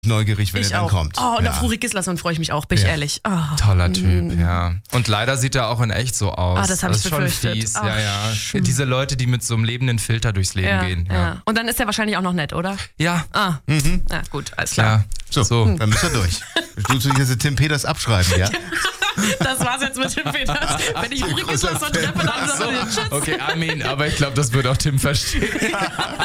neugierig, wenn er dann kommt. Oh, und auf Ruri Gislason freue ich mich auch, bin ich ehrlich. Oh. Toller Typ, ja. Und leider sieht er auch in echt so aus. Ah, das habe ich ist schon befürchtet. fies, Ach, ja. Diese Leute, die mit so einem lebenden Filter durchs Leben gehen. Ja. Und dann ist er wahrscheinlich auch noch nett, oder? Ja. Ah, ja, gut, alles klar. Ja. So, dann müssen wir durch. Du willst jetzt Tim Peters abschreiben, ja? Das war's jetzt mit Tim Peters. Wenn ich Ruri Gislason treffe, dann sagen wir Tschüss. Okay, Armin, aber ich glaube, das wird auch Tim verstehen.